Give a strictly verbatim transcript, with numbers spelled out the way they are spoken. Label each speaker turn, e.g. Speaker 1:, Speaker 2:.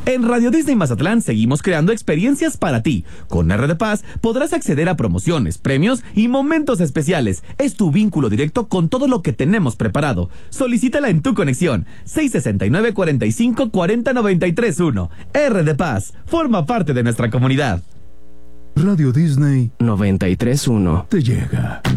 Speaker 1: En Radio Disney Mazatlán seguimos creando experiencias para ti. Con R de Paz podrás acceder a promociones, premios y momentos especiales. Es tu vínculo directo con todo lo que tenemos preparado. Solicítala en tu conexión seis sesenta y nueve, cuarenta y cinco, cuarenta, noventa y tres uno. R de Paz, forma parte de nuestra comunidad.
Speaker 2: Radio Disney
Speaker 3: noventa y tres uno
Speaker 2: te llega.